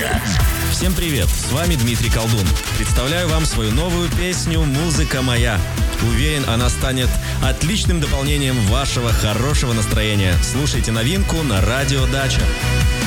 «Дача». Всем привет, с вами Дмитрий Колдун. Представляю вам свою новую песню «Музыка моя». Уверен, она станет отличным дополнением вашего хорошего настроения. Слушайте новинку на радио «Дача».